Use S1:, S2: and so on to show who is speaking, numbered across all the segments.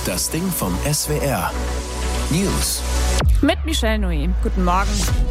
S1: Das Ding vom SWR. News.
S2: Mit Michelle Nui. Guten Morgen.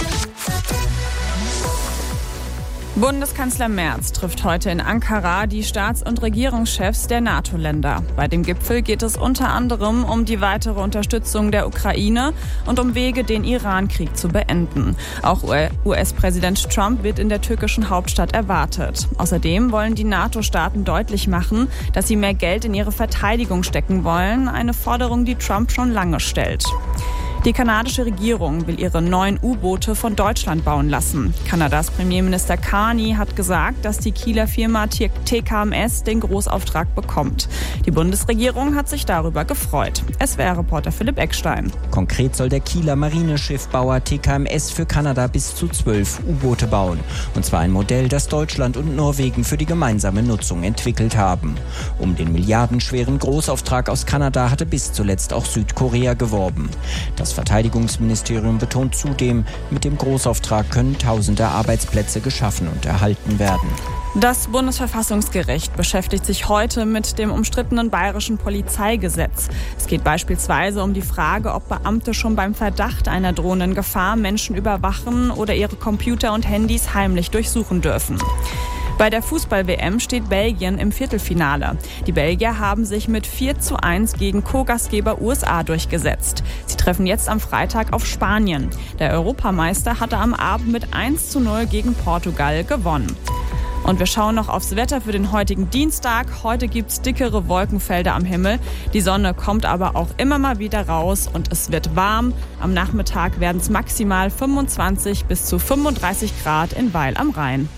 S2: Bundeskanzler Merz trifft heute in Ankara die Staats- und Regierungschefs der NATO-Länder. Bei dem Gipfel geht es unter anderem um die weitere Unterstützung der Ukraine und um Wege, den Iran-Krieg zu beenden. Auch US-Präsident Trump wird in der türkischen Hauptstadt erwartet. Außerdem wollen die NATO-Staaten deutlich machen, dass sie mehr Geld in ihre Verteidigung stecken wollen, eine Forderung, die Trump schon lange stellt. Die kanadische Regierung will ihre neuen U-Boote von Deutschland bauen lassen. Kanadas Premierminister Carney hat gesagt, dass die Kieler Firma TKMS den Großauftrag bekommt. Die Bundesregierung hat sich darüber gefreut. SWR-Reporter Philipp Eckstein.
S3: Konkret soll der Kieler Marineschiffbauer TKMS für Kanada bis zu 12 U-Boote bauen. Und zwar ein Modell, das Deutschland und Norwegen für die gemeinsame Nutzung entwickelt haben. Um den milliardenschweren Großauftrag aus Kanada hatte bis zuletzt auch Südkorea geworben. Das Verteidigungsministerium betont zudem, mit dem Großauftrag können tausende Arbeitsplätze geschaffen und erhalten werden.
S2: Das Bundesverfassungsgericht beschäftigt sich heute mit dem umstrittenen bayerischen Polizeigesetz. Es geht beispielsweise um die Frage, ob Beamte schon beim Verdacht einer drohenden Gefahr Menschen überwachen oder ihre Computer und Handys heimlich durchsuchen dürfen. Bei der Fußball-WM steht Belgien im Viertelfinale. Die Belgier haben sich mit 4:1 gegen Co-Gastgeber USA durchgesetzt. Sie treffen jetzt am Freitag auf Spanien. Der Europameister hatte am Abend mit 1:0 gegen Portugal gewonnen. Und wir schauen noch aufs Wetter für den heutigen Dienstag. Heute gibt's dickere Wolkenfelder am Himmel. Die Sonne kommt aber auch immer mal wieder raus und es wird warm. Am Nachmittag werden es maximal 25 bis zu 35 Grad in Weil am Rhein.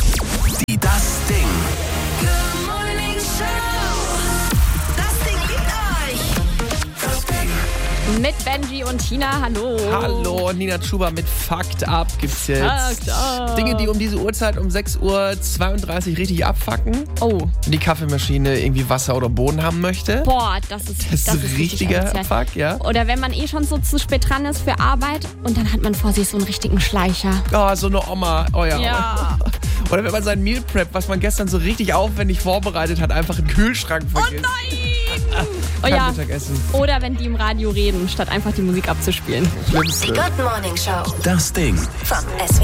S1: Das Ding.
S4: Good Morning Show. Das Ding liebt euch.
S1: Das Ding.
S5: Mit Benji und Tina, hallo.
S6: Hallo, Nina Chuba mit Fakt ab gibt's jetzt.
S5: Fakt ab.
S6: Dinge, die um diese Uhrzeit um 6:32 Uhr richtig abfacken.
S5: Oh,
S6: Wenn die Kaffeemaschine irgendwie Wasser oder Boden haben möchte.
S5: boah, das ist
S6: richtiger
S5: richtig
S6: Fuck, ja.
S5: Oder wenn man schon so zu spät dran ist für Arbeit und dann hat man vor sich so einen richtigen Schleicher.
S6: Oh, so eine Oma. Oh ja.
S5: Ja.
S6: Oder wenn man sein Meal Prep, was man gestern so richtig aufwendig vorbereitet hat, einfach in den Kühlschrank vergisst.
S5: Oh
S6: Kein
S5: ja.
S6: Mittagessen.
S5: Oder wenn die im Radio reden, statt einfach die Musik abzuspielen.
S6: Schlimmste.
S4: Die Good Morning Show
S1: Das Ding.
S4: vom SWR.